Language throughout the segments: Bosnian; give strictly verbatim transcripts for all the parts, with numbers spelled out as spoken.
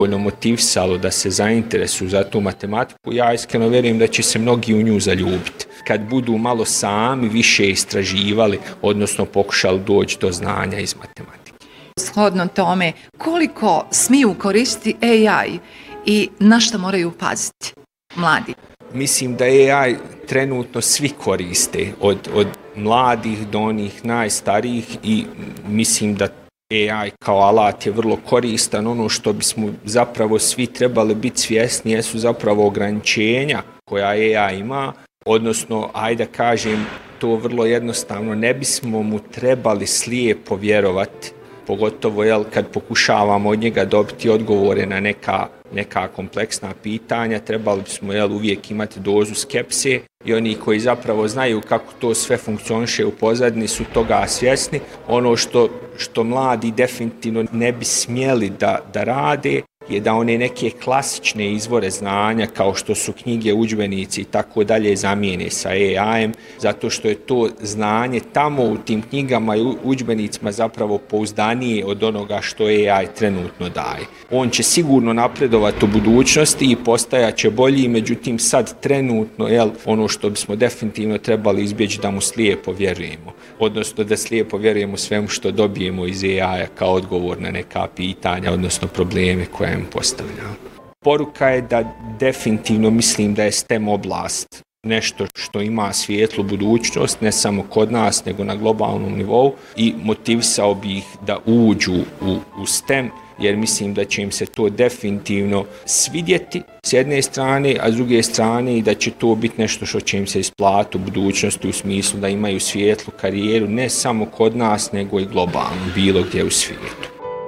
motivisalo da se zainteresuju za tu matematiku, ja iskreno vjerujem da će se mnogi u nju zaljubiti. Kad budu malo sami više istraživali, odnosno pokušali doći do znanja iz matematike. Shodno tome, koliko smiju koristiti A I i na što moraju paziti mladi? Mislim da A I trenutno svi koriste, od, od mladih do onih najstarijih, i mislim da A I kao alat je vrlo koristan. Ono što bismo zapravo svi trebali biti svjesni jesu zapravo ograničenja koja A I ima, odnosno, ajde da kažem to vrlo jednostavno, ne bismo mu trebali slijepo vjerovati, pogotovo jel, kad pokušavamo od njega dobiti odgovore na neka, neka kompleksna pitanja, trebali bismo jel, uvijek imati dozu skepse, i oni koji zapravo znaju kako to sve funkcioniše u pozadini su toga svjesni. Ono što, što mladi definitivno ne bi smjeli da, da rade je da one neke klasične izvore znanja kao što su knjige, udžbenici i tako dalje zamijene sa A I-em, zato što je to znanje tamo u tim knjigama i udžbenicima zapravo pouzdanije od onoga što A I trenutno daje. On će sigurno napredovati u budućnosti i postajat će bolji, međutim sad trenutno jel, ono što bismo definitivno trebali izbjeći da mu slijepo vjerujemo, odnosno da slijepo vjerujemo svemu što dobijemo iz A I-a kao odgovor na neka pitanja, odnosno probleme koje im postavlja. Poruka je da definitivno mislim da je STEM oblast nešto što ima svijetlu budućnost, ne samo kod nas, nego na globalnom nivou, i motivisao bi ih da uđu u, u STEM, jer mislim da će im se to definitivno svidjeti s jedne strane, a s druge strane i da će to biti nešto što će im se isplatiti u budućnosti u smislu da imaju svijetlu karijeru, ne samo kod nas, nego i globalno, bilo gdje u svijetu.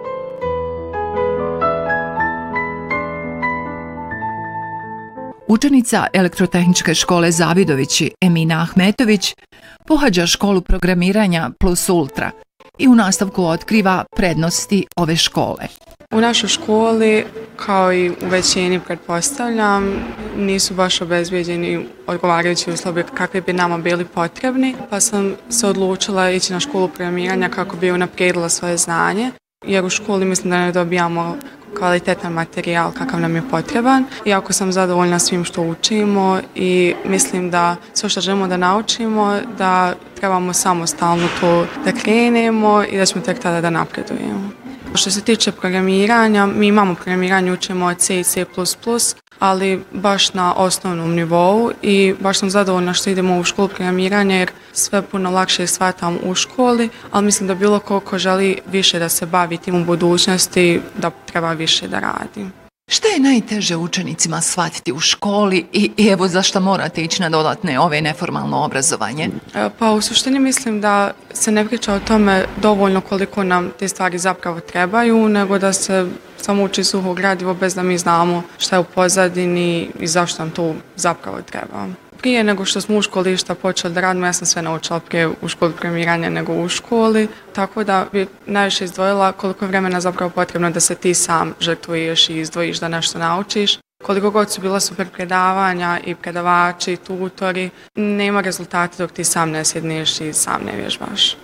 Učenica Elektrotehničke škole Zavidovići Emina Ahmetović pohađa školu programiranja Plus Ultra i u nastavku otkriva prednosti ove škole. U našoj školi, kao i u većini pretpostavljam, nisu baš obezbijeđeni odgovarajući uslovi kakvi bi nama bili potrebni, pa sam se odlučila ići na školu programiranja kako bi unaprijedila svoje znanje, jer u školi mislim da ne dobijamo kvalitetan materijal kakav nam je potreban. Iako sam zadovoljna svim što učimo i mislim da sve što želimo da naučimo, da trebamo samostalno to da krenemo i da ćemo tek tada da napredujemo. Što se tiče programiranja, mi imamo programiranje, učimo od C i C plus plus, ali baš na osnovnom nivou, i baš sam zadovoljna što idemo u školu programiranja jer sve puno lakše shvatam u školi, ali mislim da bilo ko ko želi više da se bavi tim u budućnosti, da treba više da radi. Šta je najteže učenicima shvatiti u školi i, i evo zašto morate ići na dodatne ove neformalno obrazovanje? Pa u suštini mislim da se ne priča o tome dovoljno koliko nam te stvari zapravo trebaju, nego da se samo uči suho gradivo bez da mi znamo šta je u pozadini i zašto nam to zapravo treba. Prije nego što smo u školi išta počeli da radimo, ja sam sve naučila prije u školi programiranja nego u školi, tako da bi najviše izdvojila koliko vremena zapravo potrebno da se ti sam žrtvuješ i izdvojiš da nešto naučiš. Koliko god su bila super predavanja i predavači i tutori, nema rezultata dok ti sam ne sjedneš i sam ne vježbaš.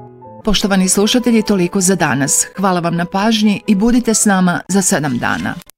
Poštovani slušatelji, toliko za danas. Hvala vam na pažnji i budite s nama za sedam dana.